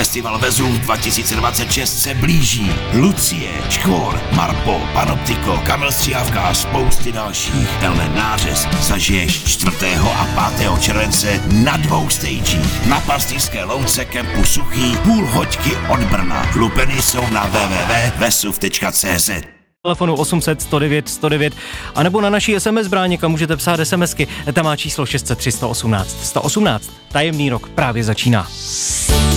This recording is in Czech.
Festival Vezuv 2026 se blíží. Lucie, Škvor, Marpo, Panoptiko, Kamil Stříhavka a spousty dalších. Tenhle nářez zažiješ 4. a 5. července na 2 stagích. Na Pastýřské louce kempu Suchý, půl hoďky od Brna. Lupeny jsou na www.vesuv.cz. Telefonu 800 109 109 a nebo na naší SMS bráně, kam můžete psát SMSky. Tam má číslo 603 118 118. Tajemný rok právě začíná.